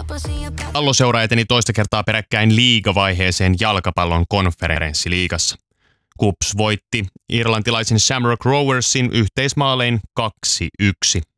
Palloseura eteni toista kertaa peräkkäin liigavaiheeseen jalkapallon konferenssiliigassa. KuPS voitti irlantilaisen Shamrock Roversin yhteismaalein 2-1.